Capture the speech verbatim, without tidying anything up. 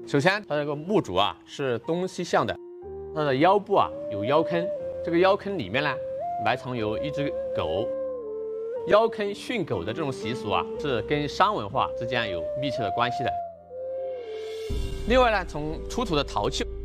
首先，它这个墓主啊是东西向的，它的腰部啊有腰坑，这个腰坑里面呢埋藏有一只狗。腰坑训狗的这种习俗啊，是跟商文化之间有密切的关系的。另外呢，从出土的陶器